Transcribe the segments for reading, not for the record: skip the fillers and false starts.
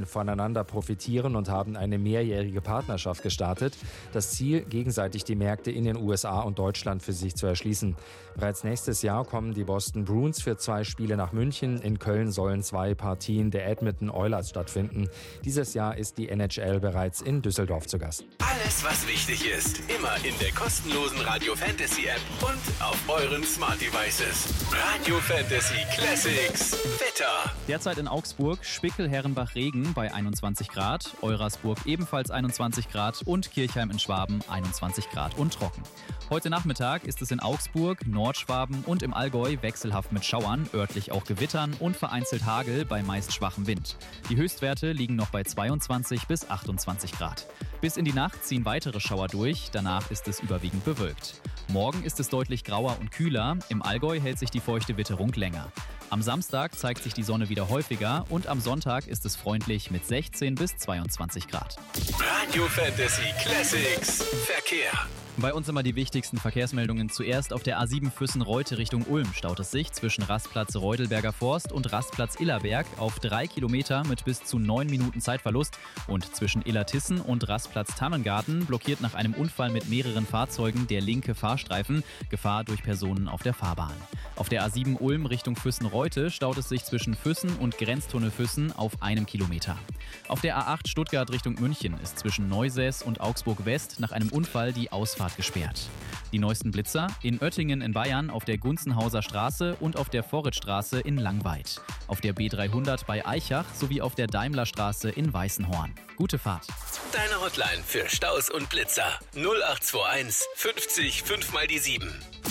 voneinander profitieren und haben eine mehrjährige Partnerschaft gestartet. Das Ziel, gegenseitig die Märkte in den USA und Deutschland für sich zu erschließen. Bereits nächstes Jahr kommen die Boston Bruins für 2 Spiele nach München. In Köln sollen 2 Partien der Edmonton Oilers stattfinden. Dieses Jahr ist die NHL bereits in Düsseldorf zu Gast. Alles, was wichtig ist, immer in der kostenlosen Radio Fantasy App und auf euren Smart Devices. Radio Fantasy Classics. Wetter. Derzeit in Augsburg, Spickel-Herrenbach-Regen bei 21 Grad, Eurasburg ebenfalls 21 Grad und Kirchheim in Schwaben 21 Grad und trocken. Heute Nachmittag ist es in Augsburg, Nordschwaben und im Allgäu wechselhaft mit Schauern, örtlich auch Gewittern und vereinzelt Hagel bei meist schwachem Wind. Die Höchstwerte liegen noch bei 22 bis 28 Grad. Bis in die Nacht ziehen weitere Schauer durch, danach ist es überwiegend bewölkt. Morgen ist es deutlich grauer und kühler, im Allgäu hält sich die feuchte Witterung länger. Am Samstag zeigt sich die Sonne wieder häufiger und am Sonntag ist es freundlich mit 16 bis 22 Grad. Radio Fantasy Classics. Verkehr. Bei uns immer die wichtigsten Verkehrsmeldungen. Zuerst auf der A7 Füssen-Reute Richtung Ulm staut es sich zwischen Rastplatz Reudelberger Forst und Rastplatz Illerberg auf 3 Kilometer mit bis zu 9 Minuten Zeitverlust. Und zwischen Illertissen und Rastplatz Tannengarten blockiert nach einem Unfall mit mehreren Fahrzeugen der linke Fahrstreifen. Gefahr durch Personen auf der Fahrbahn. Auf der A7 Ulm Richtung Füssen-Reute staut es sich zwischen Füssen und Grenztunnel Füssen auf 1 Kilometer. Auf der A8 Stuttgart Richtung München ist zwischen Neusäß und Augsburg West nach einem Unfall die Ausfahrt gesperrt. Die neuesten Blitzer in Oettingen in Bayern auf der Gunzenhauser Straße und auf der Vorritzstraße in Langweid. Auf der B300 bei Aichach sowie auf der Daimlerstraße in Weißenhorn. Gute Fahrt. Deine Hotline für Staus und Blitzer 0821 50 5 mal die 7.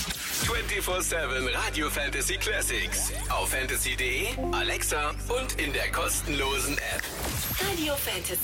24/7 Radio Fantasy Classics. Auf fantasy.de, Alexa und in der kostenlosen App. Radio Fantasy.